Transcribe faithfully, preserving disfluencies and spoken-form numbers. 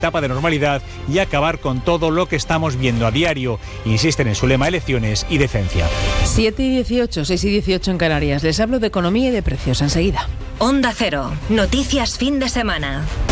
etapa de normalidad y acabar con todo lo que estamos viendo a diario. Insisten en su lema elecciones y decencia. siete y dieciocho, seis y dieciocho en Canarias. Les hablo de economía y de precios enseguida. Onda Cero. Noticias fin de semana.